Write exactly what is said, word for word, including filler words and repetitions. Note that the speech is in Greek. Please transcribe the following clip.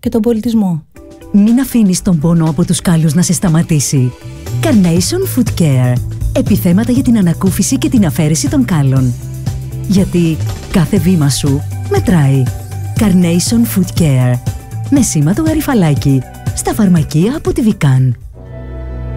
και τον πολιτισμό. Μην αφήνεις τον πόνο από τους κάλους να σε σταματήσει. Carnation Foot Care. Επιθέματα για την ανακούφιση και την αφαίρεση των κάλων. Γιατί κάθε βήμα σου μετράει. Carnation Foot Care. Με σήμα το γαριφαλάκι. Στα φαρμακεία από τη Vican.